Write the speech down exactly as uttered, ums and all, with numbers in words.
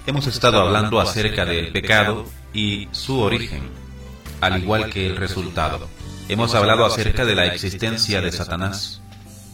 Hemos estado hablando acerca del pecado y su origen, al igual que el resultado. Hemos hablado acerca de la existencia de Satanás,